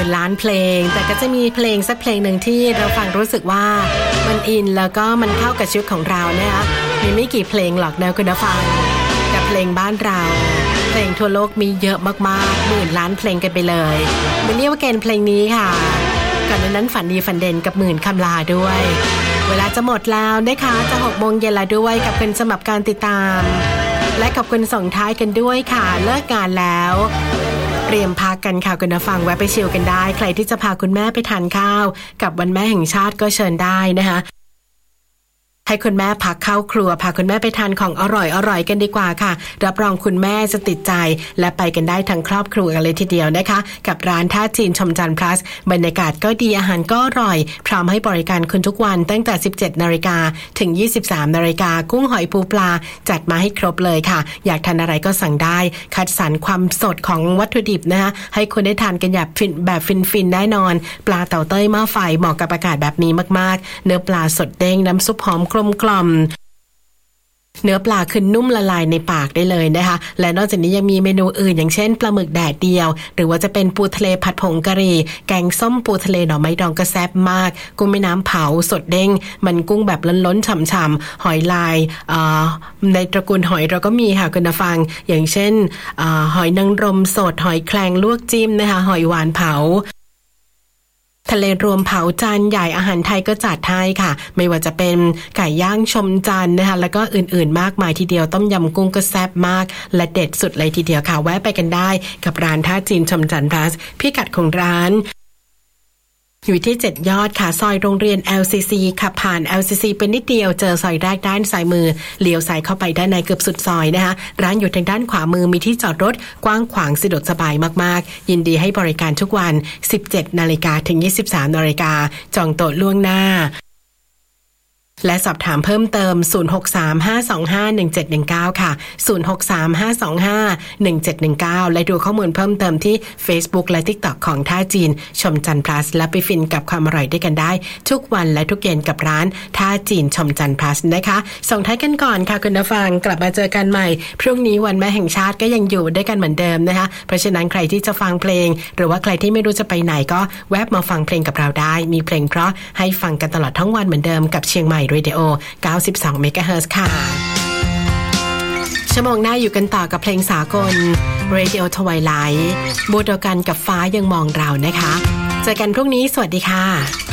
มื่นล้านเพลงแต่ก็จะมีเพลงสักเพลงหนึ่งที่เราฟังรู้สึกว่ามันอินแล้วก็มันเข้ากับชีวิตของเรานะคะมีไม่กี่เพลงหรอกนะคุณผู้ฟังแต่เพลงบ้านเราเพลงทั่วโลกมีเยอะมากๆหมื่นล้านเพลงกันไปเลยมินนี่ว่าเกณฑ์เพลงนี้ค่ะก่อนนั้นฝันดีฝันเด่นกับหมื่นคำลาด้วยเวลาจะหมดแล้วนะคะจะ6 โมงเย็นแล้วด้วยกับคุณสำหรับการติดตามและขอบคุณส่งท้ายกันด้วยค่ะเลิกงานแล้วเตรียมพักกันค่ะคุณผู้ฟังแวะไปชิลกันได้ใครที่จะพาคุณแม่ไปทานข้าวกับวันแม่แห่งชาติก็เชิญได้นะคะให้คุณแม่พักเข้าครัวพาคุณแม่ไปทานของอร่อยกันดีกว่าค่ะรับรองคุณแม่จะติดใจและไปกันได้ทั้งครอบครัวกันเลยทีเดียวนะคะกับร้านท่าจีนชมจันทร์ plus บรรยากาศก็ดีอาหารก็อร่อยพร้อมให้บริการคุณทุกวันตั้งแต่ 17 นาฬิกาถึง 23 นาฬิกากุ้งหอยปูปลาจัดมาให้ครบเลยค่ะอยากทานอะไรก็สั่งได้คัดสรรความสดของวัตถุดิบนะคะให้คุณได้ทานกันแบบฟินแน่นอนปลาเต่าเต้ยหม้อไฟเหมาะกับอากาศแบบนี้มากๆเนื้อปลาสดเด้งน้ำซุปหอมกลมเนื้อปลาคือนุ่มละลายในปากได้เลยนะคะและนอกจากนี้ยังมีเมนูอื่นอย่างเช่นปลาหมึกแดดเดียวหรือว่าจะเป็นปูทะเลผัดผงกะหรี่แกงส้มปูทะเลหน่อไม้ดองก็แซ่บมากกุ้งแม่น้ำเผาสดเด้งมันกุ้งแบบล้นๆฉ่ำๆหอยลายในตระกูลหอยเราก็มีค่ะคุณผู้ฟังอย่างเช่นหอยนางรมสดหอยแครงลวกจิ้มนะคะหอยหวานเผาทะเลรวมเผาจานใหญ่อาหารไทยก็จัดให้ค่ะไม่ว่าจะเป็นไก่ย่างชมจันทร์นะคะแล้วก็อื่นๆมากมายทีเดียวต้มยำกุ้งก็แซ่บมากและเด็ดสุดเลยทีเดียวค่ะแวะไปกันได้กับร้านท่าจีนชมจันทร์ plus พิกัดของร้านอยู่ที่7ยอดค่ะซอยโรงเรียน LCC ขับผ่าน LCC เป็นนิดเดียวเจอซอยแรกด้านซ้ายมือเลี้ยวซ้ายเข้าไปด้านในเกือบสุดซอยนะคะร้านอยู่ทางด้านขวามือมีที่จอดรถกว้างขวางสะดวกสบายมากๆยินดีให้บริการทุกวัน 17 นาฬิกาถึง 23 นาฬิกาจองโต๊ะล่วงหน้าและสอบถามเพิ่มเติม 0635251719 ค่ะ 0635251719 และดูข้อมูลเพิ่มเติมที่ Facebook และ TikTok ของท่าจีนชมจันทร์ plus และไปฟินกับความอร่อยด้วยกันได้ทุกวันและทุกเย็นกับร้านท่าจีนชมจันทร์ plus นะคะส่งท้ายกันก่อนค่ะคุณผู้ฟังกลับมาเจอกันใหม่พรุ่งนี้วันแม่แห่งชาติก็ยังอยู่ด้วยกันเหมือนเดิมนะคะเพราะฉะนั้นใครที่จะฟังเพลงหรือว่าใครที่ไม่รู้จะไปไหนก็แวะมาฟังเพลงกับเราได้มีเพลงเพราะให้ฟังกันตลอดทั้งวันเหมือนเดิมกับเชียงใหม่Radio 92 เมกะเฮิรตซ์ค่ะชั่วโมงหน้าอยู่กันต่อกับเพลงสากล Radio Twilight บูโดกันกับฟ้ายังมองเรานะคะเจอกันพรุ่งนี้สวัสดีค่ะ